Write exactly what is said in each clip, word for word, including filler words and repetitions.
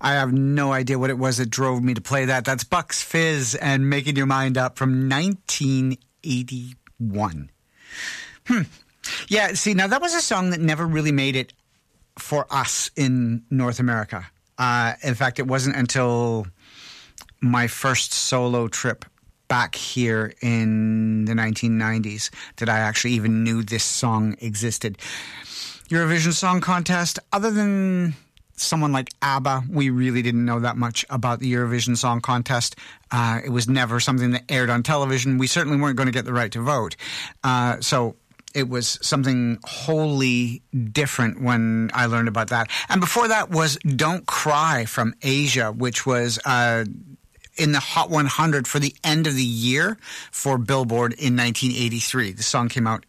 I have no idea what it was that drove me to play that. That's Bucks Fizz and Making Your Mind Up from nineteen eighty-one. Hmm. Yeah, see, now that was a song that never really made it for us in North America. Uh, in fact, it wasn't until my first solo trip back here in the nineteen nineties that I actually even knew this song existed. Eurovision Song Contest, other than someone like ABBA, we really didn't know that much about the Eurovision Song Contest. Uh, it was never something that aired on television. We certainly weren't going to get the right to vote. Uh, so it was something wholly different when I learned about that. And before that was Don't Cry from Asia, which was uh, in the Hot one hundred for the end of the year for Billboard in nineteen eighty-three. The song came out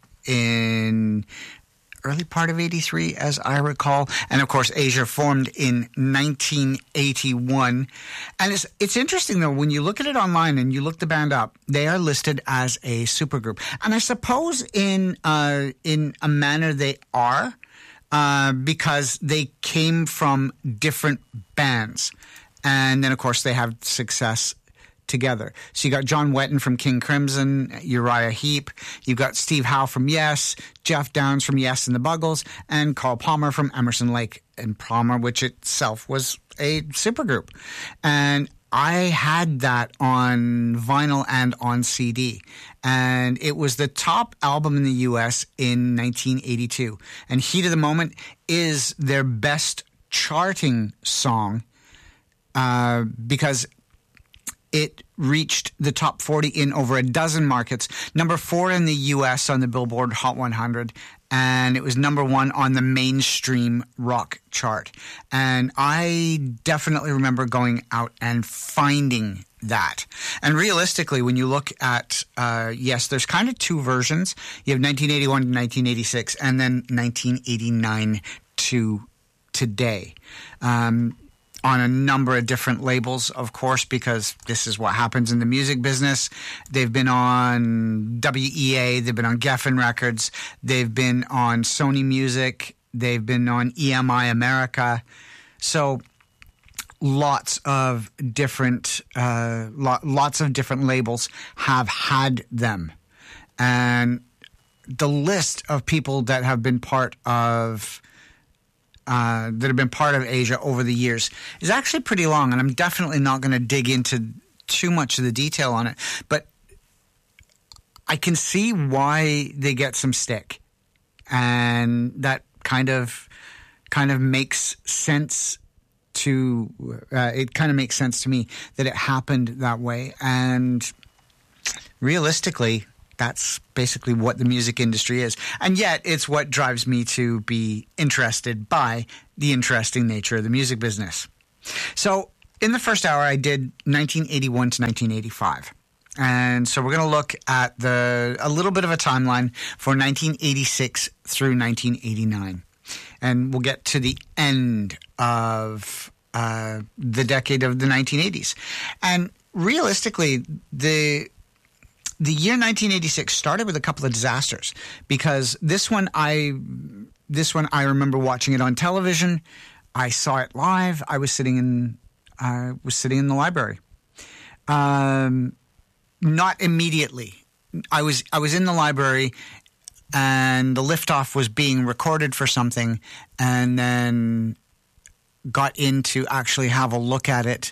in early part of eighty-three, as I recall. And, of course, Asia formed in nineteen eighty-one. And it's it's interesting, though, when you look at it online and you look the band up, they are listed as a supergroup. And I suppose in uh, in a manner they are, uh, because they came from different bands. And then, of course, they have success together. So you got John Wetton from King Crimson, Uriah Heep. You've got Steve Howe from Yes, Jeff Downs from Yes and the Buggles, and Carl Palmer from Emerson, Lake and Palmer, which itself was a supergroup. And I had that on vinyl and on C D. And it was the top album in the U S in nineteen eighty-two. And Heat of the Moment is their best charting song uh, because it reached the top forty in over a dozen markets. Number four in the U S on the Billboard Hot one hundred. And it was number one on the mainstream rock chart. And I definitely remember going out and finding that. And realistically, when you look at, uh, yes, there's kind of two versions. You have nineteen eighty-one to nineteen eighty-six and then nineteen eighty-nine to today. Um, on a number of different labels, of course, because this is what happens in the music business. They've been on W E A, they've been on Geffen Records, they've been on Sony Music, they've been on E M I America. So lots of different, uh, lo- lots of different labels have had them. And the list of people that have been part of Uh, that have been part of Asia over the years is actually pretty long, and I'm definitely not going to dig into too much of the detail on it, but I can see why they get some stick, and that kind of kind of makes sense to uh, it kind of makes sense to me that it happened that way. And realistically, that's basically what the music industry is. And yet, it's what drives me to be interested by the interesting nature of the music business. So, in the first hour, I did nineteen eighty-one to nineteen eighty-five. And so we're going to look at the a little bit of a timeline for nineteen eighty-six through nineteen eighty-nine. And we'll get to the end of uh, the decade of the nineteen eighties. And realistically, the... The year nineteen eighty-six started with a couple of disasters, because this one I this one I remember watching it on television. I saw it live. I was sitting in I was sitting in the library. Um, not immediately. I was I was in the library, and the liftoff was being recorded for something, and then got in to actually have a look at it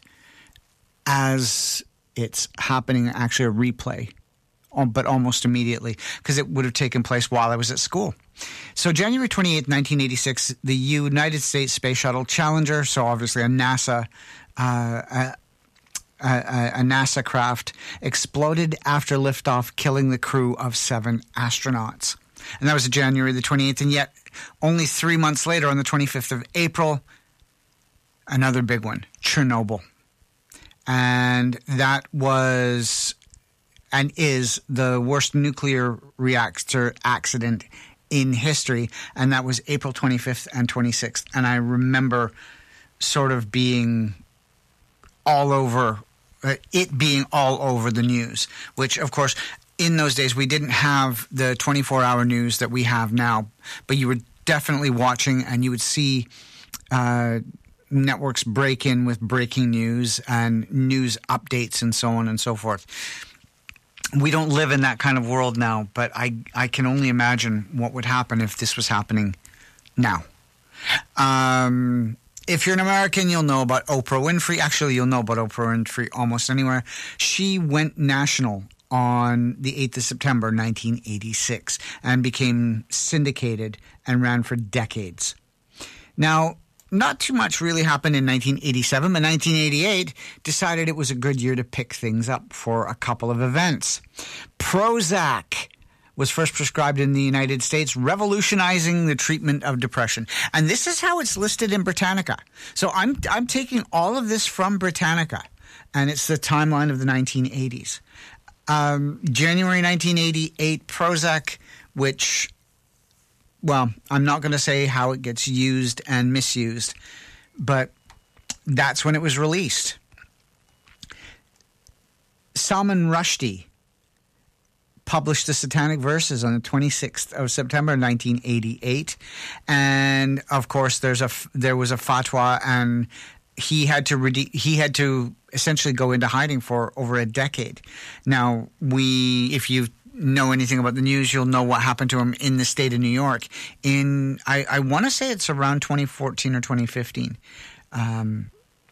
as it's happening. Actually, a replay. But almost immediately, because it would have taken place while I was at school. So January twenty-eighth, nineteen eighty-six, the United States Space Shuttle Challenger, so obviously a NASA, uh, a, a, a NASA craft, exploded after liftoff, killing the crew of seven astronauts. And that was January the twenty-eighth, and yet only three months later, on the twenty-fifth of April, another big one, Chernobyl. And that was... and is the worst nuclear reactor accident in history. And that was April twenty-fifth and twenty-sixth. And I remember sort of being all over, uh, it being all over the news, which, of course, in those days, we didn't have the twenty-four hour news that we have now. But you were definitely watching, and you would see uh, networks break in with breaking news and news updates and so on and so forth. We don't live in that kind of world now, but I, I can only imagine what would happen if this was happening now. Um, if you're an American, you'll know about Oprah Winfrey. Actually, you'll know about Oprah Winfrey almost anywhere. She went national on the eighth of September, nineteen eighty-six, and became syndicated and ran for decades. Now, not too much really happened in nineteen eighty-seven, but nineteen eighty-eight decided it was a good year to pick things up for a couple of events. Prozac was first prescribed in the United States, revolutionizing the treatment of depression. And this is how it's listed in Britannica. So I'm I'm taking all of this from Britannica, and it's the timeline of the nineteen eighties. Um, January nineteen eighty-eight, Prozac, which... Well, I'm not going to say how it gets used and misused, but that's when it was released. Salman Rushdie published the Satanic Verses on the twenty-sixth of September, nineteen eighty-eight, and of course, there's a there was a fatwa, and he had to rede- he had to essentially go into hiding for over a decade. Now, we, if you've know anything about the news, you'll know what happened to him in the state of New York in I, I want to say it's around twenty fourteen or twenty fifteen. Um,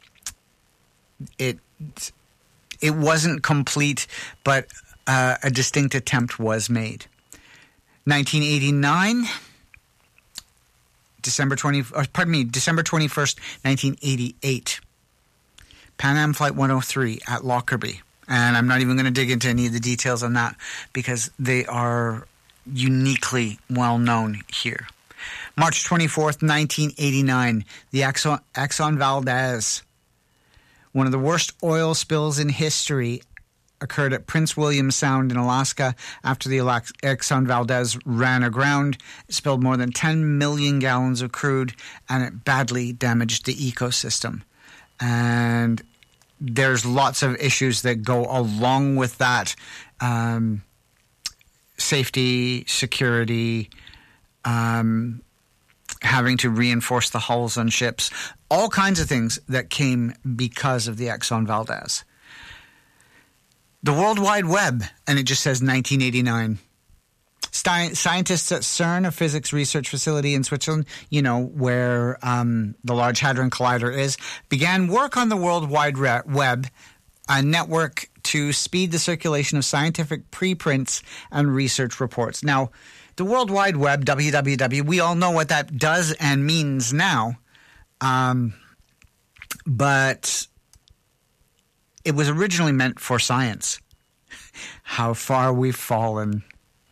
it it wasn't complete, but uh, a distinct attempt was made. nineteen eighty-nine, December twenty. Or pardon me, December twenty-first, nineteen eighty-eight. Pan Am Flight one oh three at Lockerbie. And I'm not even going to dig into any of the details on that because they are uniquely well known here. March twenty-fourth, nineteen eighty-nine, the Exxon, Exxon Valdez, one of the worst oil spills in history, occurred at Prince William Sound in Alaska after the Exxon Valdez ran aground. It spilled more than ten million gallons of crude, and it badly damaged the ecosystem. And there's lots of issues that go along with that. Um, safety, security, um, having to reinforce the hulls on ships, all kinds of things that came because of the Exxon Valdez. The World Wide Web, and it just says nineteen eighty-nine. Sci- scientists at CERN, a physics research facility in Switzerland, you know, where um, the Large Hadron Collider is, began work on the World Wide Web, a network to speed the circulation of scientific preprints and research reports. Now, the World Wide Web, W W W, we all know what that does and means now, um, but it was originally meant for science. How far we've fallen.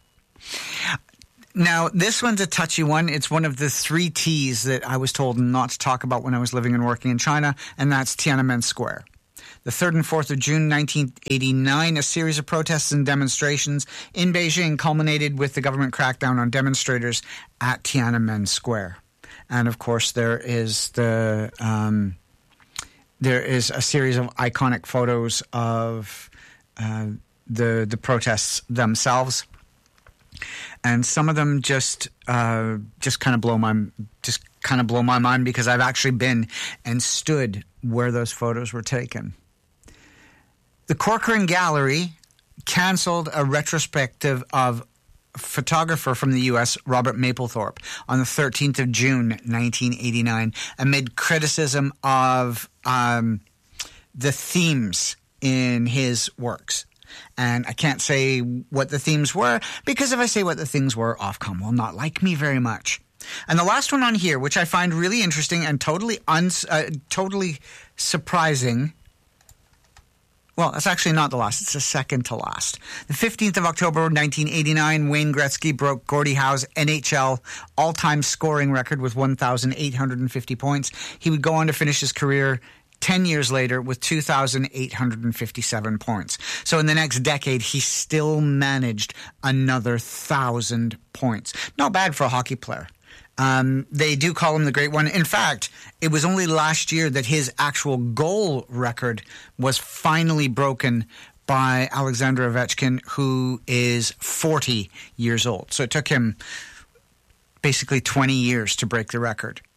Now, this one's a touchy one. It's one of the three T's that I was told not to talk about when I was living and working in China, and that's Tiananmen Square. The third and fourth of June, nineteen eighty-nine, a series of protests and demonstrations in Beijing culminated with the government crackdown on demonstrators at Tiananmen Square. And, of course, there is the um, there is a series of iconic photos of uh, the the protests themselves. And some of them just uh, just kind of blow my just kind of blow my mind because I've actually been and stood where those photos were taken. The Corcoran Gallery canceled a retrospective of photographer from the U S, Robert Mapplethorpe, on the thirteenth of June, nineteen eighty-nine, amid criticism of um, the themes in his works. And I can't say what the themes were, because if I say what the things were, Ofcom will not like me very much. And the last one on here, which I find really interesting and totally uns- uh, totally surprising. Well, it's actually not the last. It's the second to last. The fifteenth of October, nineteen eighty-nine, Wayne Gretzky broke Gordie Howe's N H L all-time scoring record with one thousand eight hundred fifty points. He would go on to finish his career ten years later with two thousand eight hundred fifty-seven points. So in the next decade, he still managed another thousand points. Not bad for a hockey player. Um, they do call him the Great One. In fact, it was only last year that his actual goal record was finally broken by Alexander Ovechkin, who is forty years old. So it took him basically twenty years to break the record.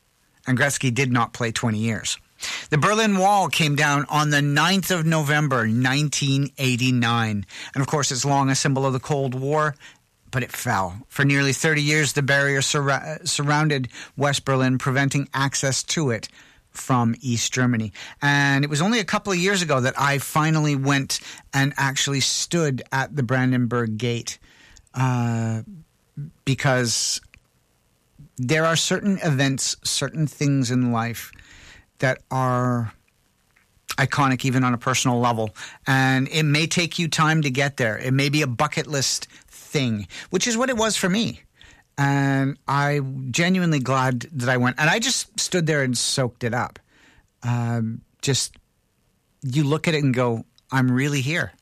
And Gretzky did not play twenty years. The Berlin Wall came down on the ninth of November, nineteen eighty-nine. And of course, it's long a symbol of the Cold War, but it fell. For nearly thirty years, the barrier sur- surrounded West Berlin, preventing access to it from East Germany. And it was only a couple of years ago that I finally went and actually stood at the Brandenburg Gate, uh, because there are certain events, certain things in life that are iconic even on a personal level. And it may take you time to get there. It may be a bucket list thing, which is what it was for me. And I'm genuinely glad that I went. And I just stood there and soaked it up. Um, just, you look at it and go, I'm really here.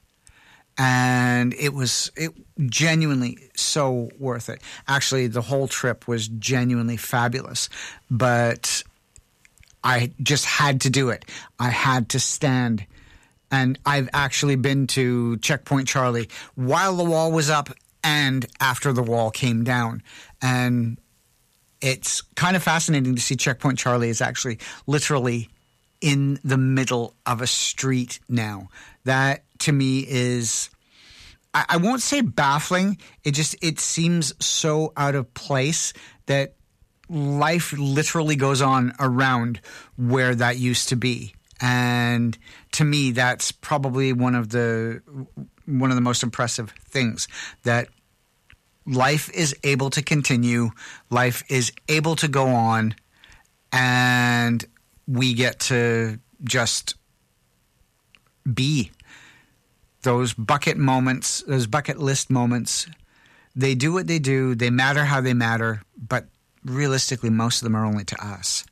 And it was it genuinely so worth it. Actually, the whole trip was genuinely fabulous. But I just had to do it. I had to stand. And I've actually been to Checkpoint Charlie while the wall was up and after the wall came down. And it's kind of fascinating to see Checkpoint Charlie is actually literally in the middle of a street now. That, to me, is, I, I won't say baffling. It just, it seems so out of place that life literally goes on around where that used to be. And to me, that's probably one of the one of the most impressive things, that life is able to continue, life is able to go on, and we get to just be. Those bucket moments, those bucket list moments, they do what they do, they matter how they matter, but realistically, most of them are only to us.